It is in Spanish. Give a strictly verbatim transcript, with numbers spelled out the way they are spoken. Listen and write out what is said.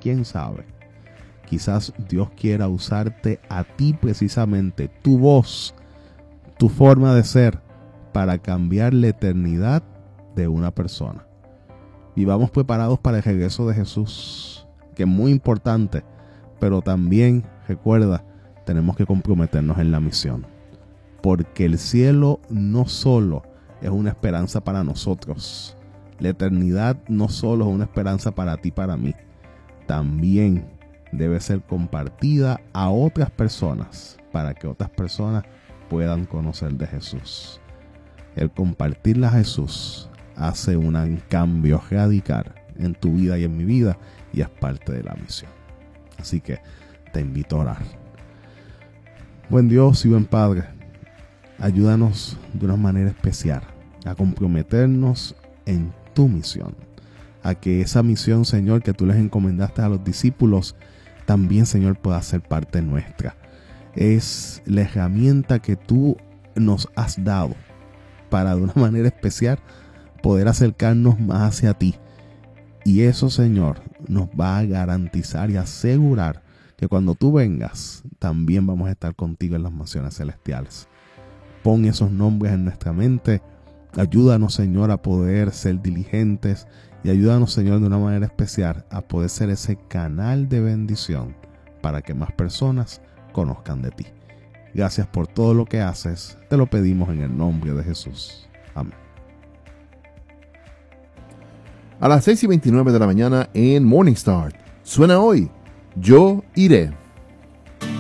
quién sabe, quizás Dios quiera usarte a ti precisamente, tu voz, tu forma de ser, para cambiar la eternidad de una persona. Vivamos preparados para el regreso de Jesús, que es muy importante, pero también, recuerda, tenemos que comprometernos en la misión, porque el cielo no solo es una esperanza para nosotros, la eternidad no solo es una esperanza para ti y para mí, también debe ser compartida a otras personas, para que otras personas puedan conocer de Jesús. El compartirla a Jesús hace un cambio radical en tu vida y en mi vida, y es parte de la misión. Así que te invito a orar. Buen Dios y buen Padre, ayúdanos de una manera especial a comprometernos en tu misión, a que esa misión, Señor, que tú les encomendaste a los discípulos, también, Señor, pueda ser parte nuestra. Es la herramienta que tú nos has dado para de una manera especial poder acercarnos más hacia ti. Y eso, Señor, nos va a garantizar y asegurar que cuando tú vengas, también vamos a estar contigo en las mansiones celestiales. Pon esos nombres en nuestra mente. Ayúdanos, Señor, a poder ser diligentes, y ayúdanos, Señor, de una manera especial a poder ser ese canal de bendición para que más personas conozcan de ti. Gracias por todo lo que haces. Te lo pedimos en el nombre de Jesús. Amén. A las seis y veintinueve de la mañana en Morning Star, suena hoy, Yo Iré.